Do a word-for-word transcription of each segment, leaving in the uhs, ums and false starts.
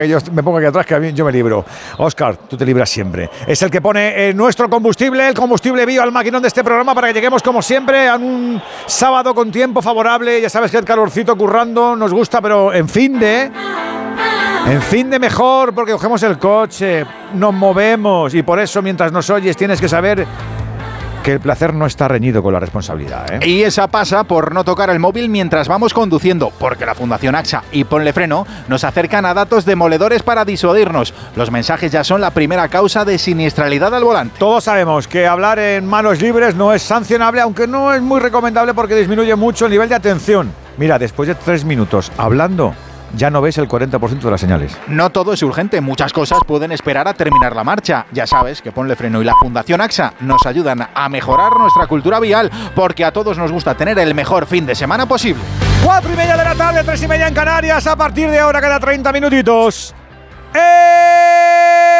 Yo me pongo aquí atrás, que a mí yo me libro. Óscar, tú te libras siempre. Es el que pone eh, nuestro combustible, el combustible vivo al maquinón de este programa para que lleguemos como siempre a un sábado con tiempo favorable. Ya sabes que el calorcito currando nos gusta, pero en fin de... En fin de mejor, porque cogemos el coche, nos movemos y por eso mientras nos oyes tienes que saber que el placer no está reñido con la responsabilidad, ¿eh? Y esa pasa por no tocar el móvil mientras vamos conduciendo, porque la Fundación AXA y Ponle Freno nos acercan a datos demoledores para disuadirnos. Los mensajes ya son la primera causa de siniestralidad al volante. Todos sabemos que hablar en manos libres no es sancionable, aunque no es muy recomendable porque disminuye mucho el nivel de atención. Mira, después de tres minutos hablando, ya no ves el cuarenta por ciento de las señales. No todo es urgente, muchas cosas pueden esperar a terminar la marcha. Ya sabes que Ponle Freno y la Fundación AXA nos ayudan a mejorar nuestra cultura vial, porque a todos nos gusta tener el mejor fin de semana posible. Cuatro y media de la tarde, tres y media en Canarias. A partir de ahora, cada treinta minutitos. ¡Eh!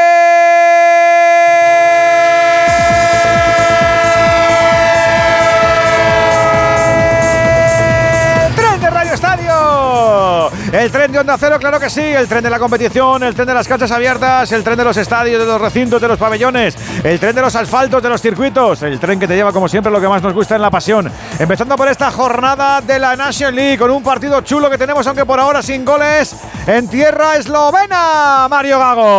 El tren de Onda Cero, claro que sí, el tren de la competición, el tren de las canchas abiertas, el tren de los estadios, de los recintos, de los pabellones, el tren de los asfaltos, de los circuitos, el tren que te lleva como siempre lo que más nos gusta en la pasión. Empezando por esta jornada de la National League con un partido chulo que tenemos, aunque por ahora sin goles, en tierra eslovena, Mario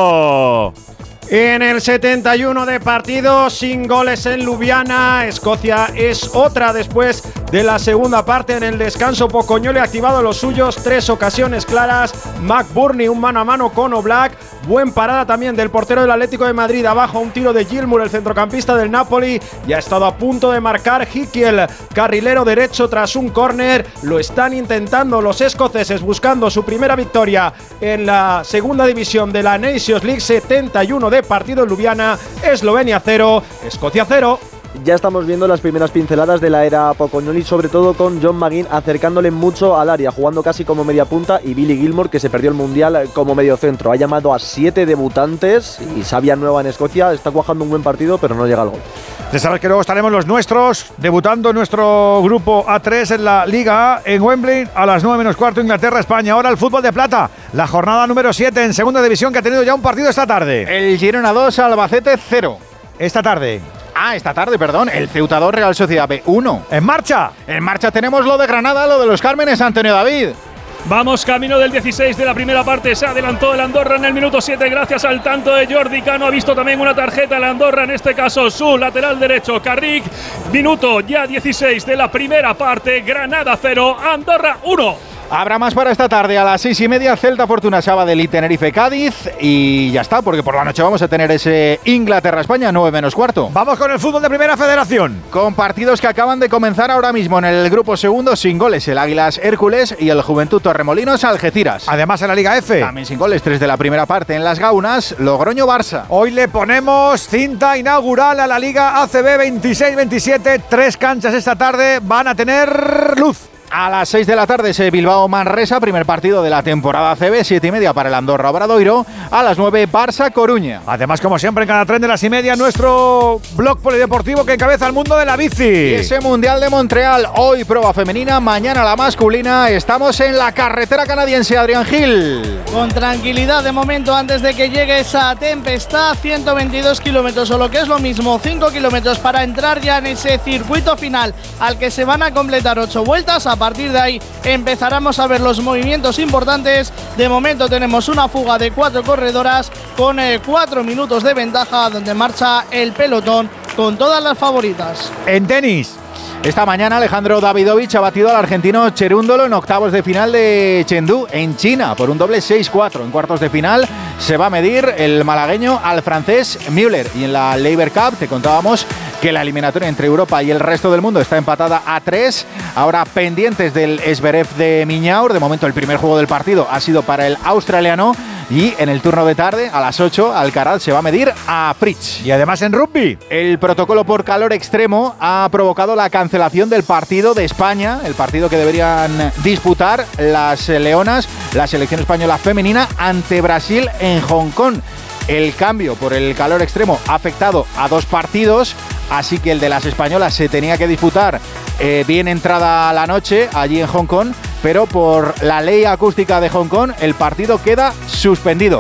Gago. En el setenta y uno de partido, sin goles en Ljubljana, Escocia es otra después de la segunda parte. En el descanso, Pocoñole ha activado los suyos, tres ocasiones claras. McBurney, un mano a mano con Oblak. Buen parada también del portero del Atlético de Madrid, abajo un tiro de Gilmour, el centrocampista del Napoli. Ya ha estado a punto de marcar Hikiel, carrilero derecho, tras un córner. Lo están intentando los escoceses, buscando su primera victoria en la segunda división de la Nations League. setenta y uno de partido en Ljubljana, Eslovenia cero, Escocia cero. Ya estamos viendo las primeras pinceladas de la era Pocoñoli, sobre todo con John McGinn acercándole mucho al área, jugando casi como media punta, y Billy Gilmour, que se perdió el Mundial como medio centro. Ha llamado a siete debutantes y sabia nueva en Escocia, está cuajando un buen partido, pero no llega al gol. Ya sabes que luego estaremos los nuestros debutando en nuestro grupo A tres en la Liga A en Wembley a las nueve menos cuarto, Inglaterra-España. Ahora el fútbol de plata, la jornada número siete en segunda división, que ha tenido ya un partido esta tarde. El Girona dos, Albacete cero. Esta tarde. Ah, esta tarde, perdón, el Ceuta dos, Real Sociedad B uno. ¡En marcha! En marcha tenemos lo de Granada, lo de los Cármenes, Antonio David. Vamos camino del dieciséis de la primera parte. Se adelantó el Andorra en el minuto siete gracias al tanto de Jordi Cano. Ha visto también una tarjeta el Andorra, en este caso su lateral derecho, Carrick. Minuto ya dieciséis de la primera parte. Granada cero, Andorra uno. Habrá más para esta tarde a las seis y media, Celta Fortuna Sabadell y Tenerife Cádiz. Y ya está, porque por la noche vamos a tener ese Inglaterra-España, nueve menos cuarto. Vamos con el fútbol de Primera Federación. Con partidos que acaban de comenzar ahora mismo en el grupo segundo, sin goles, el Águilas Hércules y el Juventud Torremolinos Algeciras. Además en la Liga F. También sin goles, tres de la primera parte en las Gaunas, Logroño Barça. Hoy le ponemos cinta inaugural a la Liga A C B veintiséis veintisiete. Tres canchas esta tarde van a tener luz. A las seis de la tarde ese Bilbao-Manresa, primer partido de la temporada C B, siete y media para el Andorra-Obradoiro. A las nueve, Barça-Coruña. Además, como siempre, en cada tren de las y media, nuestro blog polideportivo que encabeza el mundo de la bici. Y ese Mundial de Montreal, hoy prueba femenina, mañana la masculina. Estamos en la carretera canadiense, Adrián Gil. Con tranquilidad de momento antes de que llegue esa tempestad, ciento veintidós kilómetros o lo que es lo mismo, cinco kilómetros para entrar ya en ese circuito final al que se van a completar ocho vueltas. A partir de ahí empezaremos a ver los movimientos importantes. De momento tenemos una fuga de cuatro corredoras con eh, cuatro minutos de ventaja, donde marcha el pelotón con todas las favoritas. En tenis, esta mañana Alejandro Davidovich ha batido al argentino Cherúndolo en octavos de final de Chengdu, en China, por un doble seis cuatro. En cuartos de final se va a medir el malagueño al francés Müller. Y en la Laver Cup te contábamos que la eliminatoria entre Europa y el resto del mundo está empatada a tres. Ahora pendientes del Zverev de Miñaur. De momento el primer juego del partido ha sido para el australiano. Y en el turno de tarde, a las ocho, Alcaraz se va a medir a Fritz. Y además en rugby, el protocolo por calor extremo ha provocado la cancelación del partido de España, el partido que deberían disputar las leonas, la selección española femenina, ante Brasil en Hong Kong. El cambio por el calor extremo ha afectado a dos partidos, así que el de las españolas se tenía que disputar eh, bien entrada la noche allí en Hong Kong, pero por la ley acústica de Hong Kong el partido queda suspendido.